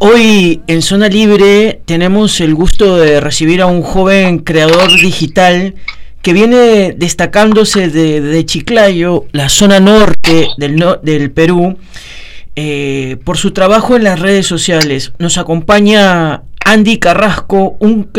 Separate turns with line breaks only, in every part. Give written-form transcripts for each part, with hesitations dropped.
Hoy en Zona Libre tenemos el gusto de recibir a un joven creador digital que viene destacándose de Chiclayo, la zona norte del Perú, por su trabajo en las redes sociales. Nos acompaña Andy Arrasco,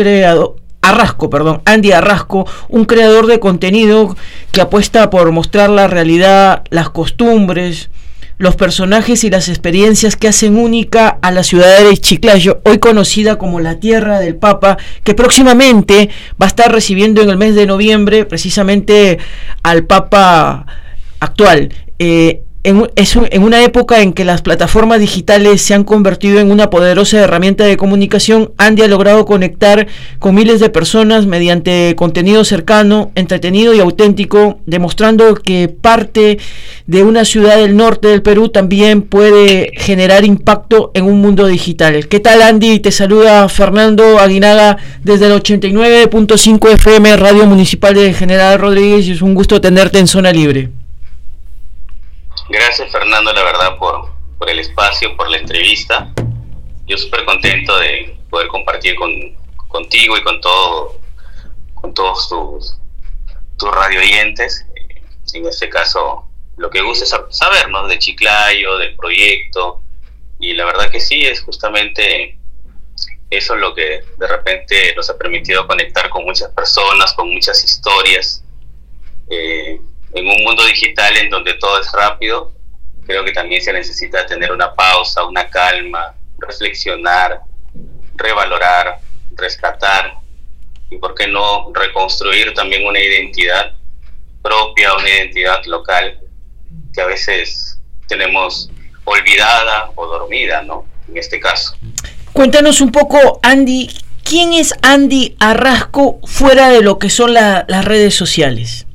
Andy Arrasco, un creador de contenido que apuesta por mostrar la realidad, las costumbres, los personajes y las experiencias que hacen única a la ciudad de Chiclayo, hoy conocida como la Tierra del Papa, que próximamente va a estar recibiendo en el mes de noviembre precisamente al Papa actual. En una época en que las plataformas digitales se han convertido en una poderosa herramienta de comunicación, Andy ha logrado conectar con miles de personas mediante contenido cercano, entretenido y auténtico, demostrando que parte de una ciudad del norte del Perú también puede generar impacto en un mundo digital. ¿Qué tal, Andy? Te saluda Fernando Aguinaga desde el 89.5 FM Radio Municipal de General Rodríguez, y es un gusto tenerte en Zona Libre.
Gracias, Fernando, la verdad, por el espacio, por la entrevista. Yo súper contento de poder compartir contigo y con todos tus radio oyentes. En este caso, lo que gusta es saber, ¿no?, de Chiclayo, del proyecto. Y la verdad que sí, es justamente eso lo que de repente nos ha permitido conectar con muchas personas, con muchas historias. En un mundo digital en donde todo es rápido, creo que también se necesita tener una pausa, una calma, reflexionar, revalorar, rescatar y, ¿por qué no, reconstruir también una identidad propia, una identidad local que a veces tenemos olvidada o dormida, ¿no? En este caso.
Cuéntanos un poco, Andy, ¿quién es Andy Arrasco fuera de lo que son las redes sociales?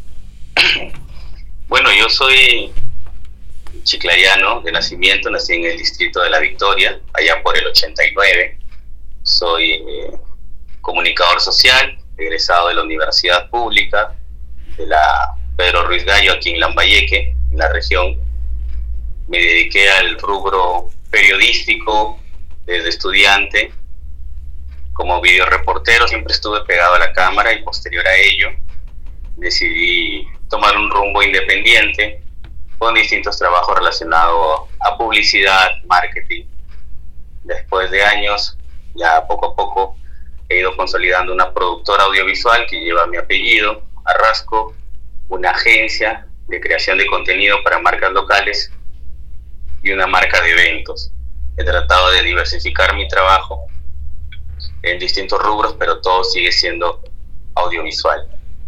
Bueno, yo soy chiclayano de nacimiento, nací en el distrito de La Victoria, allá por el 89. Soy comunicador social, egresado de la Universidad Pública, de la Pedro Ruiz Gallo, aquí en Lambayeque, en la región. Me dediqué al rubro periodístico desde estudiante. Como videoreportero siempre estuve pegado a la cámara, y posterior a ello decidí tomar un rumbo independiente con distintos trabajos relacionados a publicidad, marketing. Después de años, ya poco a poco he ido consolidando una productora audiovisual que lleva mi apellido, Arrasco, una agencia de creación de contenido para marcas locales y una marca de eventos. He tratado de diversificar mi trabajo en distintos rubros, pero todo sigue siendo audiovisual.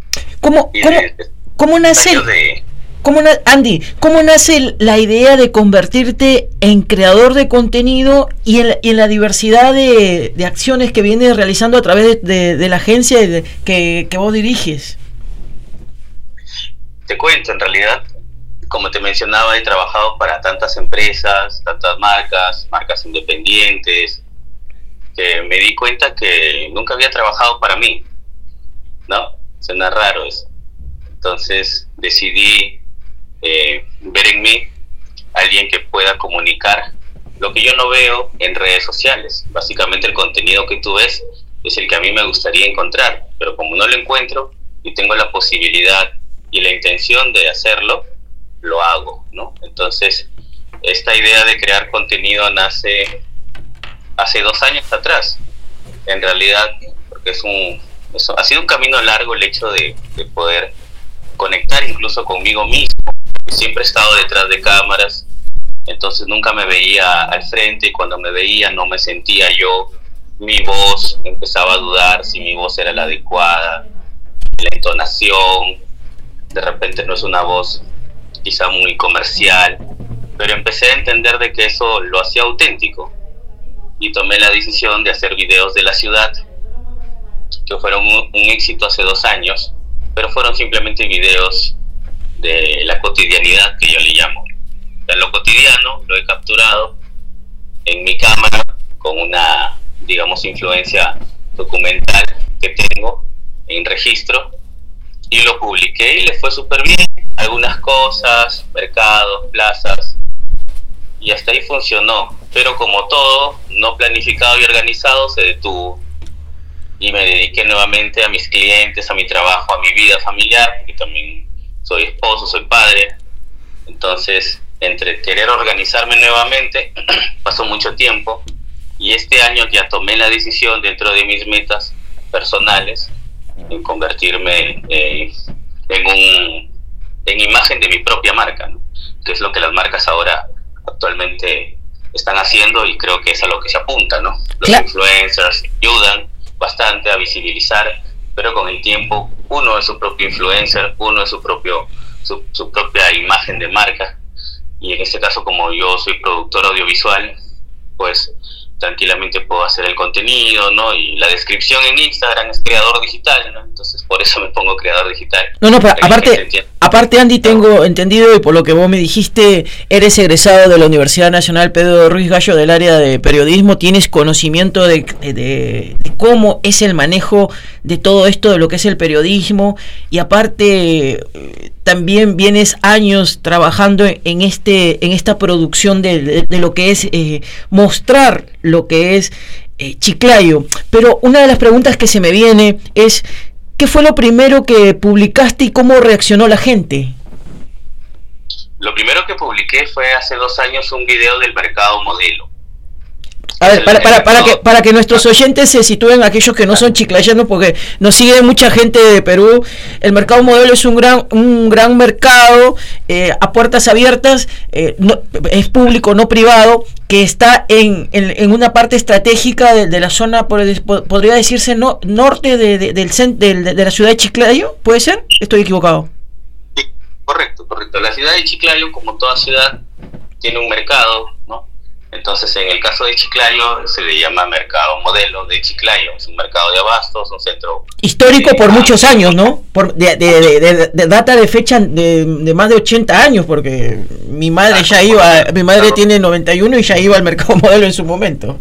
Andy, ¿cómo nace la idea de convertirte en creador de contenido y en la diversidad de acciones que vienes realizando a través de la agencia que vos diriges?
Te cuento, en realidad, como te mencionaba, he trabajado para tantas empresas, tantas marcas independientes, que me di cuenta que nunca había trabajado para mí, ¿no? Suena raro eso. Entonces decidí ver en mí alguien que pueda comunicar lo que yo no veo en redes sociales. Básicamente el contenido que tú ves es el que a mí me gustaría encontrar, pero como no lo encuentro y tengo la posibilidad y la intención de hacerlo, lo hago, ¿no? Entonces esta idea de crear contenido nace hace 2 años atrás, en realidad, porque ha sido un camino largo el hecho de poder conectar incluso conmigo mismo. Siempre he estado detrás de cámaras, entonces nunca me veía al frente, y cuando me veía no me sentía yo. Mi voz, empezaba a dudar si mi voz era la adecuada, la entonación, de repente no es una voz quizá muy comercial, pero empecé a entender de que eso lo hacía auténtico, y tomé la decisión de hacer videos de la ciudad, que fueron un éxito hace 2 años, pero fueron simplemente videos de la cotidianidad, que yo le llamo. O sea, lo cotidiano lo he capturado en mi cámara con una, digamos, influencia documental que tengo en registro, y lo publiqué y le fue súper bien. Algunas cosas, mercados, plazas, y hasta ahí funcionó, pero como todo, no planificado y organizado, se detuvo y me dediqué nuevamente a mis clientes, a mi trabajo, a mi vida familiar, porque también soy esposo, soy padre. Entonces, entre querer organizarme nuevamente, pasó mucho tiempo, y este año ya tomé la decisión dentro de mis metas personales en convertirme en imagen de mi propia marca, ¿no? Que es lo que las marcas ahora actualmente están haciendo, y creo que es a lo que se apunta, ¿no? Los influencers ayudan bastante a visibilizar, pero con el tiempo uno es su propio influencer, uno es su propia imagen de marca, y en este caso, como yo soy productor audiovisual, pues tranquilamente puedo hacer el contenido, ¿no? Y la descripción en Instagram es creador digital, ¿no? Entonces por eso me pongo creador digital.
No, pero aparte Andy, tengo entendido, y por lo que vos me dijiste, eres egresado de la Universidad Nacional Pedro Ruiz Gallo del área de periodismo, tienes conocimiento de cómo es el manejo de todo esto, de lo que es el periodismo, y aparte también vienes años trabajando en esta producción de lo que es mostrar lo que es Chiclayo. Pero una de las preguntas que se me viene es, ¿qué fue lo primero que publicaste y cómo reaccionó la gente?
Lo primero que publiqué fue hace 2 años un video del mercado modelo.
A ver, para que nuestros oyentes se sitúen, aquellos que no son chiclayanos, porque nos sigue mucha gente de Perú. El mercado modelo es un gran mercado a puertas abiertas, es público, no privado, que está en una parte estratégica de la zona, podría decirse, norte de la ciudad de Chiclayo. ¿Puede ser? ¿Estoy equivocado?
Sí, correcto. La ciudad de Chiclayo, como toda ciudad, tiene un mercado, ¿no? Entonces, en el caso de Chiclayo, se le llama mercado modelo de Chiclayo. Es un mercado de abastos, un centro
histórico por muchos años, ¿no? De data de fecha de más de 80 años, porque mi madre tiene 91 y ya iba al mercado modelo en su momento.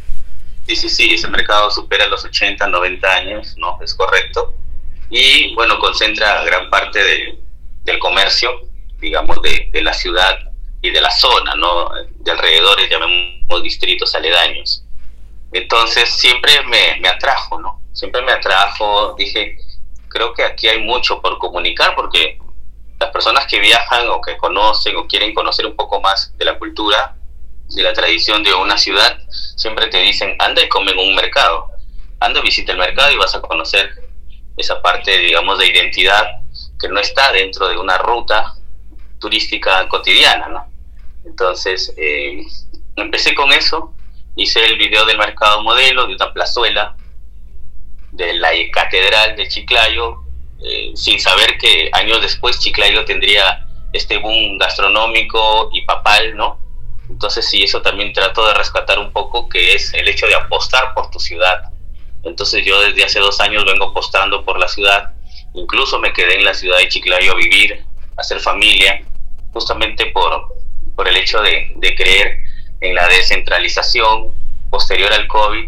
Sí, ese mercado supera los 80, 90 años, ¿no? Es correcto. Y, bueno, concentra gran parte del comercio, digamos, de la ciudad y de la zona, ¿no? De alrededores, llamemos distritos aledaños. Entonces siempre me atrajo, ¿no? Siempre me atrajo, dije, creo que aquí hay mucho por comunicar, porque las personas que viajan o que conocen o quieren conocer un poco más de la cultura, de la tradición de una ciudad, siempre te dicen, anda y come en un mercado, anda y visita el mercado y vas a conocer esa parte, digamos, de identidad que no está dentro de una ruta turística cotidiana, ¿no? Entonces empecé con eso, hice el video del mercado modelo, de una plazuela de la catedral de Chiclayo, sin saber que años después Chiclayo tendría este boom gastronómico y papal, ¿no? Entonces sí, eso también trato de rescatar un poco, que es el hecho de apostar por tu ciudad. Entonces yo desde hace 2 años vengo apostando por la ciudad, incluso me quedé en la ciudad de Chiclayo a vivir, a hacer familia, justamente por el hecho de creer en la descentralización. Posterior al COVID,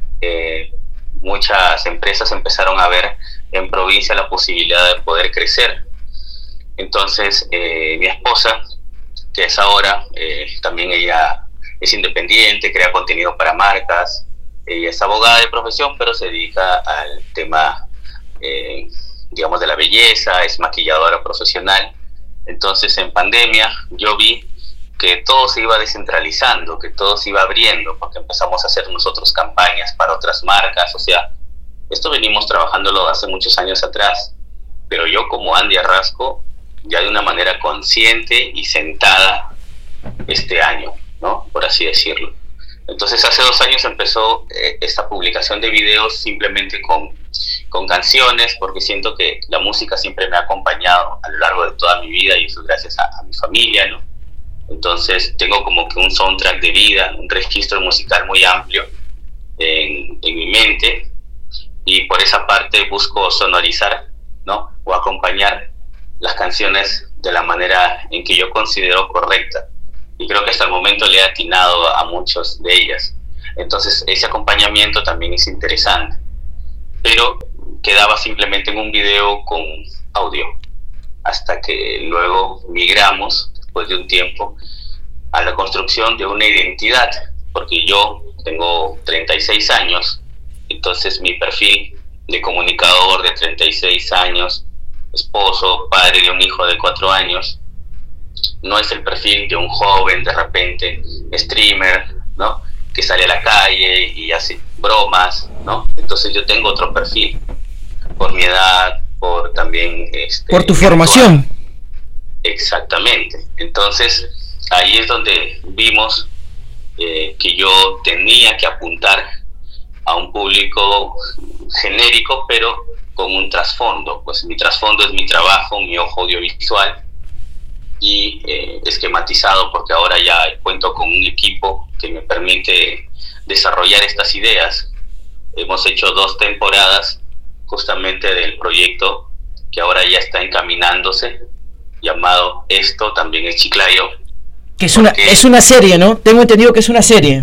muchas empresas empezaron a ver en provincia la posibilidad de poder crecer. Entonces mi esposa, que es ahora, también ella es independiente, crea contenido para marcas, ella es abogada de profesión, pero se dedica al tema, digamos, de la belleza, es maquilladora profesional. Entonces en pandemia yo vi que todo se iba descentralizando, que todo se iba abriendo, porque empezamos a hacer nosotros campañas para otras marcas. O sea, esto venimos trabajándolo hace muchos años atrás, pero yo como Andy Arrasco, ya de una manera consciente y sentada este año, ¿no? Por así decirlo. Entonces hace 2 años empezó esta publicación de videos simplemente con canciones, porque siento que la música siempre me ha acompañado a lo largo de toda mi vida, y eso es gracias a mi familia, ¿no? Entonces tengo como que un soundtrack de vida, un registro musical muy amplio en mi mente, y por esa parte busco sonorizar, ¿no? O acompañar las canciones de la manera en que yo considero correcta, y creo que hasta el momento le he atinado a muchas de ellas. Entonces ese acompañamiento también es interesante, pero quedaba simplemente en un video con audio, hasta que luego migramos, después de un tiempo, a la construcción de una identidad, porque yo tengo 36 años, entonces mi perfil de comunicador de 36 años, esposo, padre de un hijo de 4 años, no es el perfil de un joven, de repente, streamer, ¿no?, que sale a la calle y hace bromas, ¿no? Entonces yo tengo otro perfil, por mi edad, por también...
por tu formación.
Exactamente. Entonces, ahí es donde vimos que yo tenía que apuntar a un público genérico, pero con un trasfondo. Pues mi trasfondo es mi trabajo, mi ojo audiovisual, y esquematizado, porque ahora ya cuento con un equipo que me permite desarrollar estas ideas. Hemos hecho 2 temporadas justamente del proyecto que ahora ya está encaminándose, llamado Esto también es Chiclayo.
Que es una serie, ¿no? Tengo entendido que es una serie.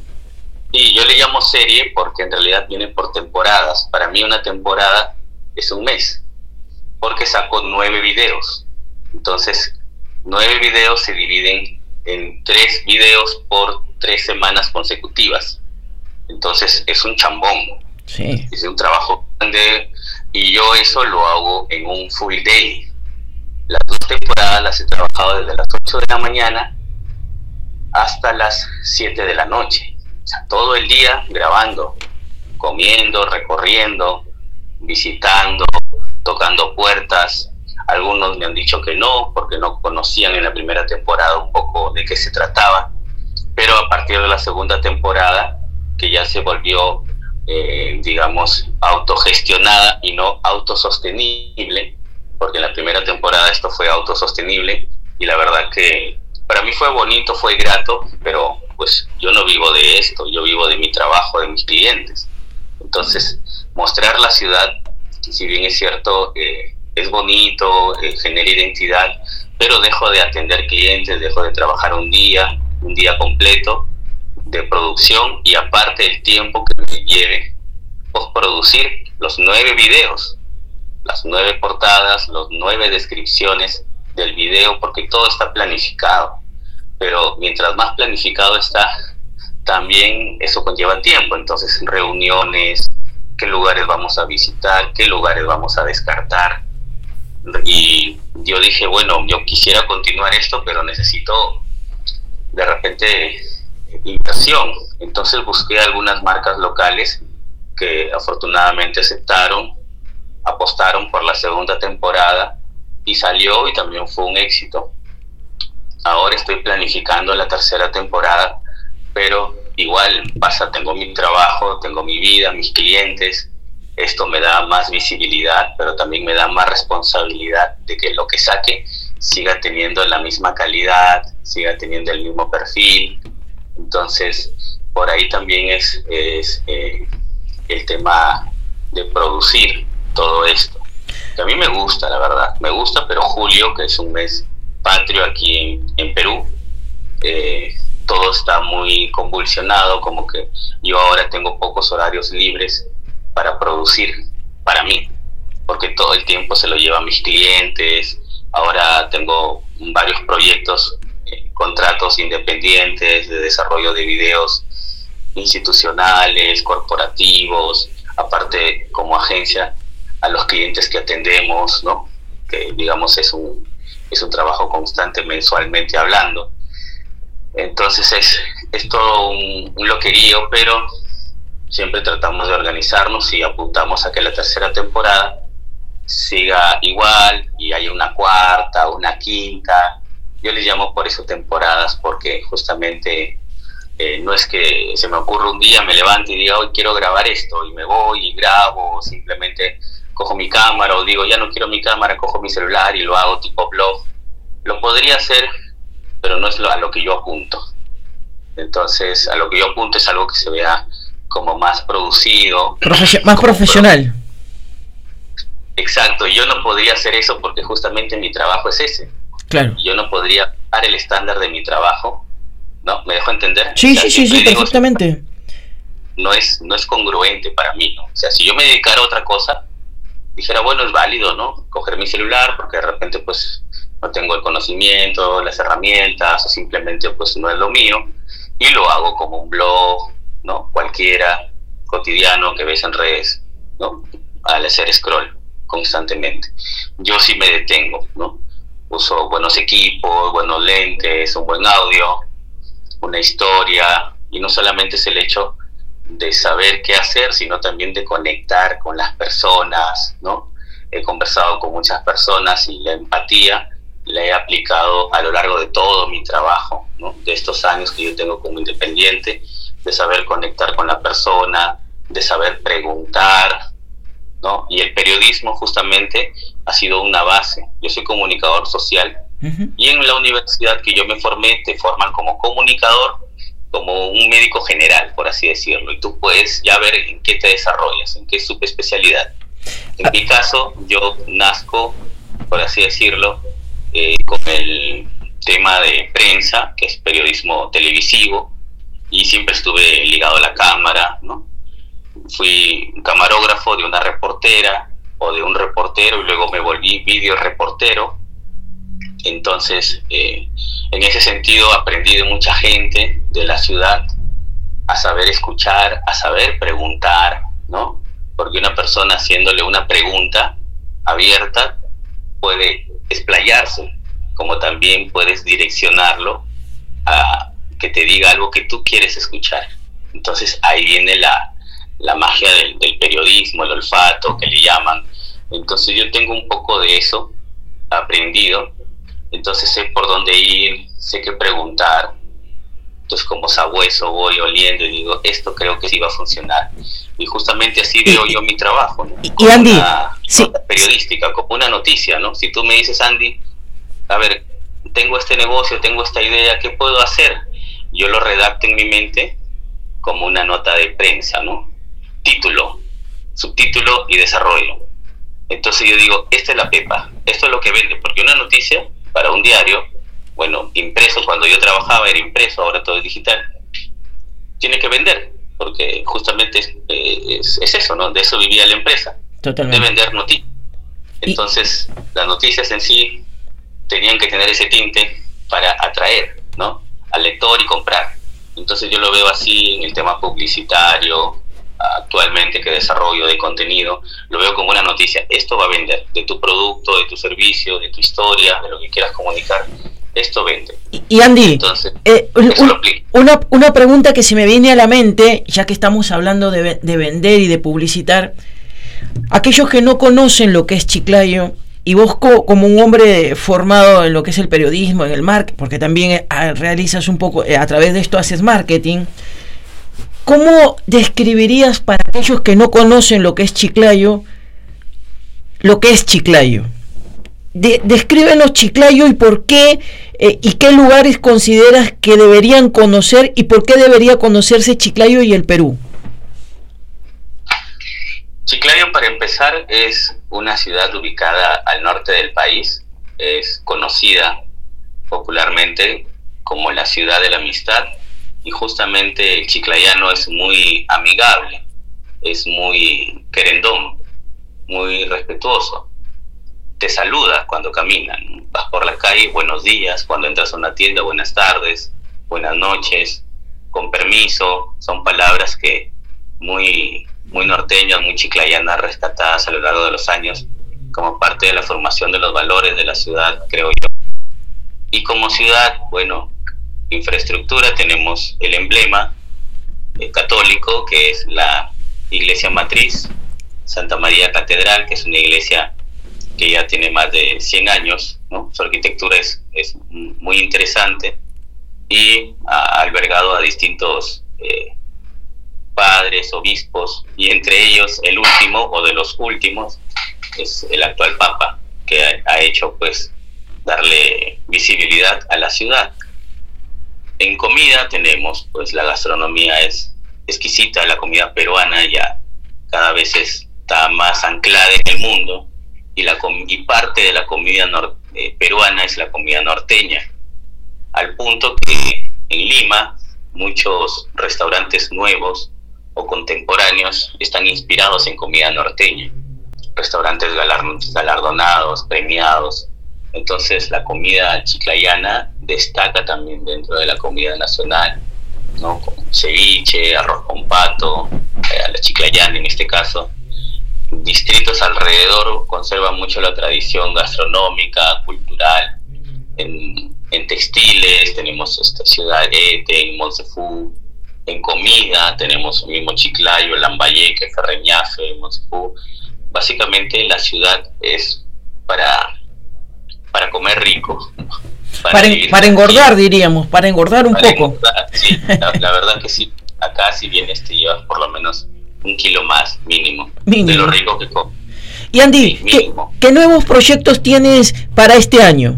Y yo le llamo serie porque en realidad viene por temporadas. Para mí una temporada es un mes, porque saco 9 videos. Entonces, 9 videos se dividen en 3 videos por 3 semanas consecutivas. Entonces es un chambón.
Sí.
Es un trabajo grande, y yo eso lo hago en un full day. Las 2 temporadas las he trabajado desde las 8 de la mañana hasta las 7 de la noche. O sea, todo el día grabando, comiendo, recorriendo, visitando, tocando puertas. Algunos me han dicho que no, porque no conocían en la primera temporada un poco de qué se trataba. Pero a partir de la segunda temporada, que ya se volvió, digamos, autogestionada y no autosostenible, porque en la primera temporada esto fue autosostenible, y la verdad que para mí fue bonito, fue grato, pero pues yo no vivo de esto, yo vivo de mi trabajo, de mis clientes. Entonces, mostrar la ciudad, si bien es cierto, es bonito, genera identidad, pero dejo de atender clientes, dejo de trabajar un día completo de producción, y aparte el tiempo que me lleve postproducir los 9 videos, las 9 portadas, los 9 descripciones del video, porque todo está planificado. Pero mientras más planificado está, también eso conlleva tiempo. Entonces, reuniones, qué lugares vamos a visitar, qué lugares vamos a descartar. Y yo dije, bueno, yo quisiera continuar esto, pero necesito de repente inversión. Entonces busqué algunas marcas locales que afortunadamente aceptaron, apostaron por la segunda temporada, y salió, y también fue un éxito. Ahora estoy planificando la tercera temporada, pero igual pasa, tengo mi trabajo, tengo mi vida, mis clientes. Esto me da más visibilidad, pero también me da más responsabilidad de que lo que saque siga teniendo la misma calidad, siga teniendo el mismo perfil. Entonces, por ahí también es el tema de producir todo esto, que a mí me gusta, la verdad, me gusta, pero julio, que es un mes patrio aquí en Perú, todo está muy convulsionado, como que yo ahora tengo pocos horarios libres para producir para mí, porque todo el tiempo se lo llevan mis clientes. Ahora tengo varios proyectos, contratos independientes de desarrollo de videos institucionales, corporativos, aparte como agencia a los clientes que atendemos, ¿no? Que digamos es un trabajo constante mensualmente hablando. Entonces es todo un loquerío, pero siempre tratamos de organizarnos y apuntamos a que la tercera temporada siga igual y haya una cuarta, una quinta. Yo les llamo por eso temporadas, porque justamente no es que se me ocurra un día, me levante y diga, hoy quiero grabar esto, y me voy y grabo, o simplemente cojo mi cámara, o digo, ya no quiero mi cámara, cojo mi celular y lo hago tipo blog. Lo podría hacer, pero no es a lo que yo apunto. Entonces, a lo que yo apunto es algo que se vea como más producido.
Más profesional.
Exacto, yo no podría hacer eso porque justamente mi trabajo es ese.
Claro.
Yo no podría dar el estándar de mi trabajo, ¿no? ¿Me dejo entender?
Sí,
o sea,
sí, perfectamente.
No es congruente para mí, ¿no? O sea, si yo me dedicara a otra cosa, dijera, bueno, es válido, ¿no? Coger mi celular, porque de repente, pues, no tengo el conocimiento, las herramientas, o simplemente pues no es lo mío, y lo hago como un blog, ¿no? Cualquiera, cotidiano, que ves en redes, ¿no? Al hacer scroll constantemente. Yo sí me detengo, ¿no? Uso buenos equipos, buenos lentes, un buen audio, una historia, y no solamente es el hecho de saber qué hacer, sino también de conectar con las personas, ¿no? He conversado con muchas personas y la empatía la he aplicado a lo largo de todo mi trabajo, ¿no? De estos años que yo tengo como independiente, de saber conectar con la persona, de saber preguntar, ¿no? Y el periodismo justamente ha sido una base. Yo soy comunicador social, y en la universidad que yo me formé te forman como comunicador, como un médico general, por así decirlo, y tú puedes ya ver en qué te desarrollas, en qué subespecialidad. En mi caso, yo nazco, por así decirlo, con el tema de prensa, que es periodismo televisivo, y siempre estuve ligado a la cámara, ¿no? Fui camarógrafo de una reportera o de un reportero, y luego me volví video reportero. Entonces, en ese sentido aprendí de mucha gente de la ciudad a saber escuchar, a saber preguntar, ¿no? Porque una persona haciéndole una pregunta abierta puede explayarse, como también puedes direccionarlo a que te diga algo que tú quieres escuchar. Entonces ahí viene la magia del periodismo, el olfato que le llaman. Entonces yo tengo un poco de eso aprendido, entonces sé por dónde ir, sé qué preguntar. Entonces como sabueso voy oliendo y digo, esto creo que sí va a funcionar. Y justamente así veo yo mi trabajo, ¿no?
Y Andy,
una nota periodística, como una noticia, ¿no? Si tú me dices, Andy, a ver, tengo este negocio, tengo esta idea, ¿qué puedo hacer? Yo lo redacto en mi mente como una nota de prensa, ¿no? Título, subtítulo y desarrollo. Entonces yo digo, esta es la pepa, esto es lo que vende, porque una noticia para un diario, bueno, impreso, cuando yo trabajaba era impreso, ahora todo es digital, tiene que vender, porque justamente es eso, ¿no? De eso vivía la empresa. Totalmente. De vender noticias. Entonces, las noticias en sí tenían que tener ese tinte para atraer, ¿no? Al lector y comprar. Entonces yo lo veo así en el tema publicitario, actualmente, que desarrollo de contenido, lo veo como una noticia. Esto va a vender, de tu producto, de tu servicio, de tu historia, de lo que quieras comunicar. Esto vende.
Y Andy,
entonces,
una pregunta que se me viene a la mente, ya que estamos hablando de vender y de publicitar. Aquellos que no conocen lo que es Chiclayo, y vos como un hombre formado en lo que es el periodismo, en el marketing, porque también realizas un poco, a través de esto haces marketing, ¿cómo describirías para aquellos que no conocen lo que es Chiclayo, lo que es Chiclayo? Descríbenos Chiclayo y por qué, y qué lugares consideras que deberían conocer, y por qué debería conocerse Chiclayo y el Perú.
Chiclayo, para empezar, es una ciudad ubicada al norte del país. Es conocida popularmente como la ciudad de la amistad, y justamente el chiclayano es muy amigable, es muy querendón, muy respetuoso. Te saluda cuando caminan, vas por la calle, buenos días; cuando entras a una tienda, buenas tardes, buenas noches, con permiso. Son palabras que muy norteñas, muy chiclayanas, rescatadas a lo largo de los años como parte de la formación de los valores de la ciudad, creo yo. Y como ciudad, bueno, infraestructura, tenemos el emblema católico, que es la iglesia matriz, Santa María Catedral, que es una iglesia que ya tiene más de 100 años, ¿no? Su arquitectura es muy interesante, y ha albergado a distintos padres, obispos, y entre ellos el último, o de los últimos, es el actual Papa, que ha hecho pues darle visibilidad a la ciudad. En comida tenemos, pues la gastronomía es exquisita, la comida peruana ya cada vez está más anclada en el mundo, y parte de la comida peruana es la comida norteña, al punto que en Lima muchos restaurantes nuevos o contemporáneos están inspirados en comida norteña, restaurantes galardonados, premiados, Entonces la comida chiclayana destaca también dentro de la comida nacional, ¿no? Con ceviche, arroz con pato, a la chiclayana en este caso. Distritos alrededor conservan mucho la tradición gastronómica, cultural. En textiles tenemos Ciudad Arete, en Montefiore. En comida tenemos el mismo Chiclayo, Lambayeque, Ferreñafe, Montefiore. Básicamente la ciudad es para comer rico.
Para engordar, diríamos, para engordar un poco.
Engordar, sí, la verdad que sí. Acá si vienes te llevas por lo menos 1 kilo más, mínimo. De lo rico que comes.
Y Andy, sí, ¿qué nuevos proyectos tienes para este año?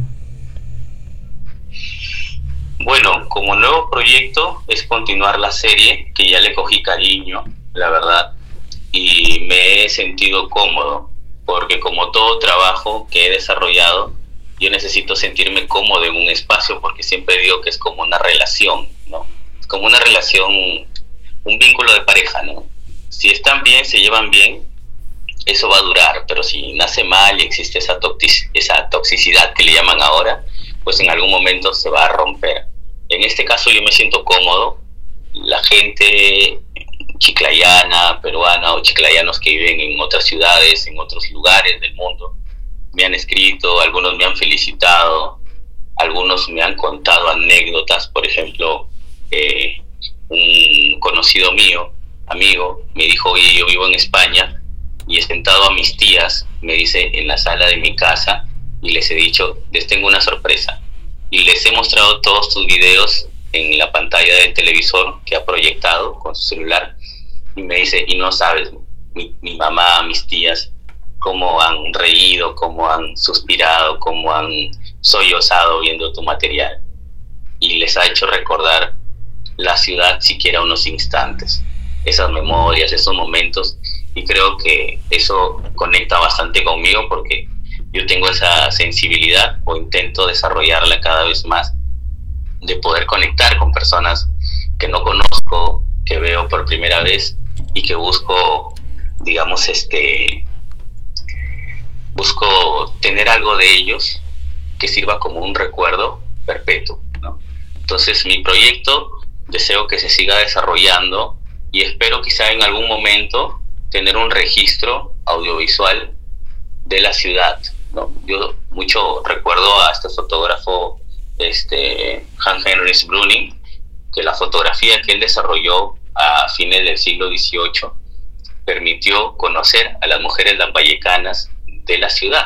Bueno, como nuevo proyecto es continuar la serie, que ya le cogí cariño, la verdad, y me he sentido cómodo, porque como todo trabajo que he desarrollado, yo necesito sentirme cómodo en un espacio, porque siempre digo que es como una relación, ¿no? Es como una relación, un vínculo de pareja, ¿no? Si están bien, se llevan bien, eso va a durar, pero si nace mal y existe esa toxicidad que le llaman ahora, pues en algún momento se va a romper. En este caso yo me siento cómodo. La gente chiclayana, peruana o chiclayanos que viven en otras ciudades, en otros lugares del mundo, me han escrito, algunos me han felicitado, algunos me han contado anécdotas. Por ejemplo, un conocido mío, amigo, me dijo: oye, yo vivo en España y he sentado a mis tías, me dice, en la sala de mi casa, y les he dicho, les tengo una sorpresa. Y les he mostrado todos tus videos en la pantalla del televisor que ha proyectado con su celular. Y me dice, y no sabes, mi mamá, mis tías, cómo han reído, cómo han suspirado, cómo han sollozado viendo tu material. Y les ha hecho recordar la ciudad siquiera unos instantes. Esas memorias, esos momentos. Y creo que eso conecta bastante conmigo, porque yo tengo esa sensibilidad, o intento desarrollarla cada vez más, de poder conectar con personas que no conozco, que veo por primera vez, y que busco, digamos, busco tener algo de ellos que sirva como un recuerdo perpetuo, ¿no? Entonces mi proyecto deseo que se siga desarrollando, y espero quizá en algún momento tener un registro audiovisual de la ciudad, ¿no? Yo mucho recuerdo a este fotógrafo, Hans Henrik Brüning, que la fotografía que él desarrolló a fines del siglo XVIII permitió conocer a las mujeres lambayecanas de la ciudad.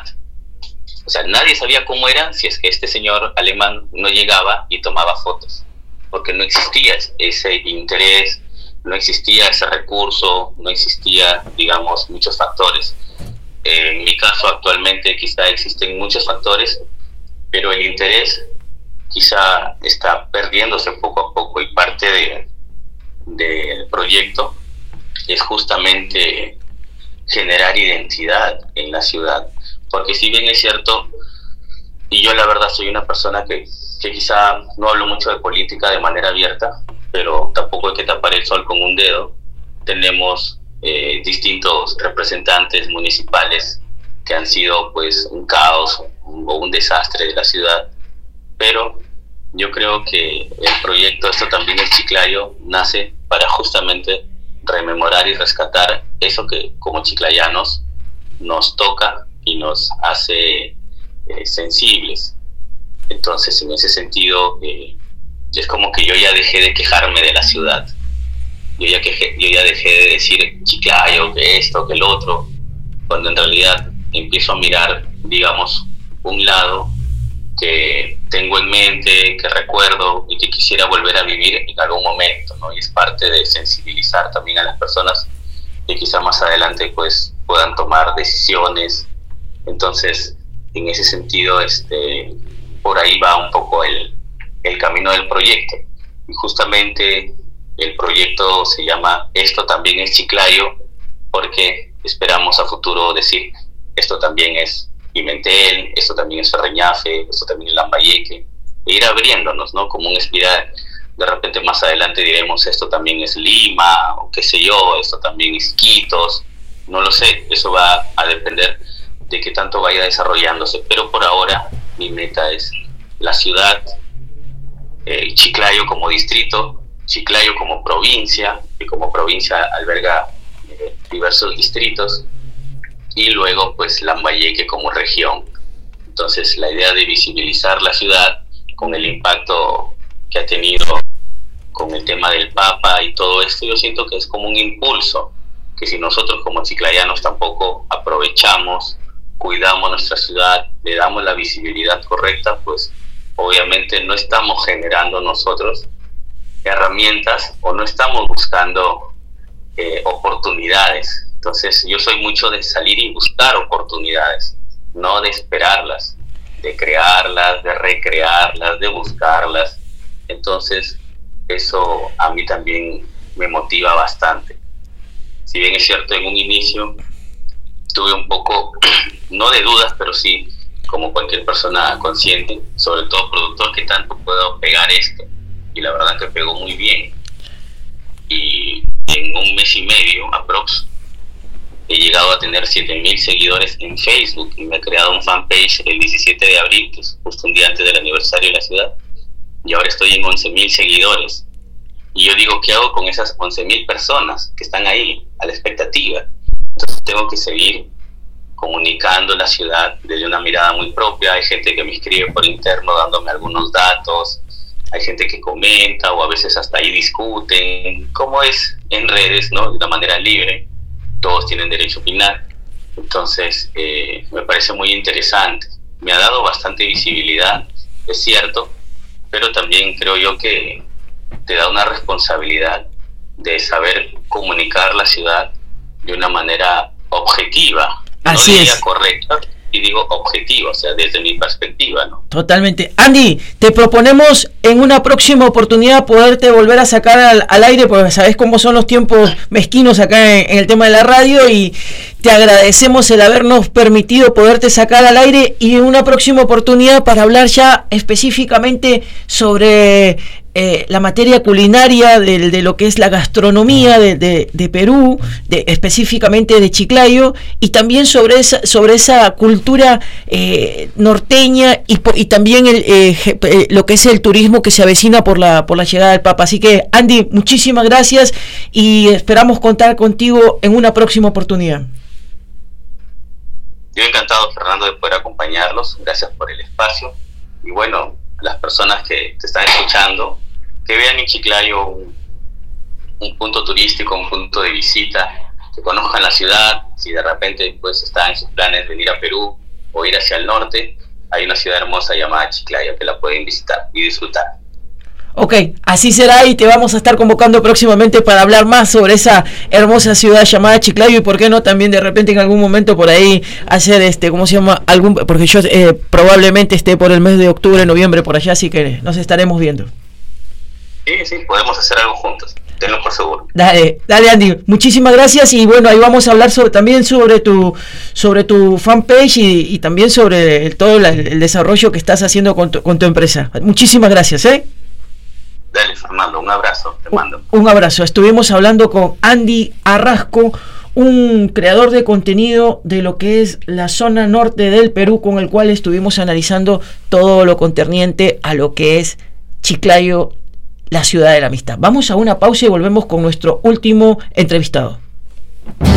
O sea, nadie sabía cómo eran si es que este señor alemán no llegaba y tomaba fotos, porque no existía ese interés, no existía ese recurso, no existía, digamos, muchos factores. En mi caso actualmente quizá existen muchos factores, pero el interés quizá está perdiéndose poco a poco, y parte del proyecto es justamente generar identidad en la ciudad, porque si bien es cierto, y yo la verdad soy una persona que quizá no hablo mucho de política de manera abierta, pero tampoco hay que tapar el sol con un dedo. Tenemos distintos representantes municipales que han sido pues un caos o un desastre de la ciudad, pero yo creo que el proyecto Esto También es Chiclayo nace para justamente rememorar y rescatar eso que como chiclayanos nos toca y nos hace sensibles. Entonces, en ese sentido, es como que yo ya dejé de quejarme de la ciudad. Yo ya dejé de decir Chiclayo, que esto, que el otro, cuando en realidad empiezo a mirar, digamos, un lado que tengo en mente, que recuerdo y que quisiera volver a vivir en algún momento, ¿no? Y es parte de sensibilizar también a las personas que quizá más adelante pues puedan tomar decisiones. Entonces, en ese sentido, por ahí va un poco el camino del proyecto. Y justamente el proyecto se llama Esto También es Chiclayo, porque esperamos a futuro decir, esto también es Pimentel, esto también es Ferreñafe, esto también es Lambayeque, e ir abriéndonos, ¿no? Como una espiral. De repente más adelante diremos, esto también es Lima, o qué sé yo, esto también es Iquitos, no lo sé, eso va a depender de qué tanto vaya desarrollándose, pero por ahora Mi meta es la ciudad, Chiclayo como distrito, Chiclayo como provincia, que como provincia alberga diversos distritos, y luego pues Lambayeque como región. Entonces la idea de visibilizar la ciudad con el impacto que ha tenido con el tema del Papa y todo esto, yo siento que es como un impulso, que si nosotros como chiclayanos tampoco aprovechamos, cuidamos nuestra ciudad, le damos la visibilidad correcta, pues obviamente no estamos generando nosotros herramientas o no estamos buscando oportunidades. Entonces yo soy mucho de salir y buscar oportunidades, no de esperarlas, de crearlas, de recrearlas, de buscarlas. Entonces eso a mí también me motiva bastante. Si bien es cierto, en un inicio tuve un poco, no de dudas, pero sí, como cualquier persona consciente, sobre todo productor, que tanto puedo pegar esto. Y la verdad que pegó muy bien. Y en un mes y medio, aprox, he llegado a tener 7,000 seguidores en Facebook y me he creado un fanpage el 17 de abril, que es justo un día antes del aniversario de la ciudad. Y ahora estoy en 11,000 seguidores. Y yo digo, ¿qué hago con esas 11,000 personas que están ahí a la expectativa? Entonces tengo que seguir comunicando la ciudad desde una mirada muy propia. Hay gente que me escribe por interno dándome algunos datos, hay gente que comenta o a veces hasta ahí discuten, como es en redes, ¿no? De una manera libre, todos tienen derecho a opinar. Entonces me parece muy interesante, me ha dado bastante visibilidad, es cierto, pero también creo yo que te da una responsabilidad de saber comunicar la ciudad de una manera objetiva.
Así
no
es.
diría correcta, y digo objetiva, o sea, desde mi perspectiva, ¿no?
Totalmente. Andy, te proponemos en una próxima oportunidad poderte volver a sacar al aire, porque sabes cómo son los tiempos mezquinos acá en el tema de la radio, y te agradecemos el habernos permitido poderte sacar al aire, y en una próxima oportunidad para hablar ya específicamente sobre la materia culinaria de lo que es la gastronomía de Perú, específicamente de Chiclayo, y también sobre esa cultura norteña y también lo que es el turismo que se avecina por la llegada del Papa. Así que, Andy, muchísimas gracias y esperamos contar contigo en una próxima oportunidad.
Yo encantado, Fernando, de poder acompañarlos. Gracias por el espacio. Y bueno, las personas que te están escuchando, que vean en Chiclayo un punto turístico, un punto de visita, que conozcan la ciudad. Si de repente pues está en sus planes venir a Perú o ir hacia el norte, hay una ciudad hermosa llamada Chiclayo que la pueden visitar y disfrutar.
Ok, así será, y te vamos a estar convocando próximamente para hablar más sobre esa hermosa ciudad llamada Chiclayo, y por qué no también de repente en algún momento por ahí hacer ¿cómo se llama? Porque yo probablemente esté por el mes de octubre, noviembre por allá, así que nos estaremos viendo.
Sí, podemos hacer algo juntos, tenlo por seguro.
Dale Andy, muchísimas gracias, y bueno, ahí vamos a hablar también sobre tu fanpage y también sobre todo el desarrollo que estás haciendo con tu empresa. Muchísimas gracias,
Dale, Fernando, un abrazo, te mando.
Un abrazo. Estuvimos hablando con Andy Arrasco, un creador de contenido de lo que es la zona norte del Perú, con el cual estuvimos analizando todo lo concerniente a lo que es Chiclayo, la ciudad de la amistad. Vamos a una pausa y volvemos con nuestro último entrevistado.